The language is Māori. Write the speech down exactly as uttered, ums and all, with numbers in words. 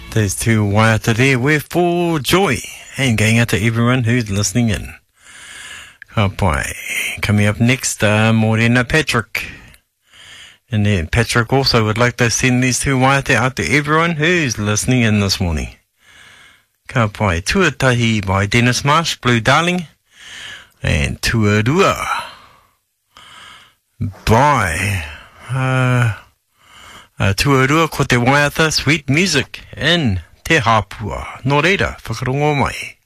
Those two waiata there were for joy. And going out to everyone who's listening in. Ka pai. Coming up next, uh, Morena Patrick. And then Patrick also would like to send these two waiata out to everyone who's listening in this morning. Ka pai. Tuatahi by Dennis Marsh, Blue Darling. And Tuarua by uh, uh, Tuarua ko te waiata, Sweet Music in Te Hapua. Nō reira, whakarongo mai.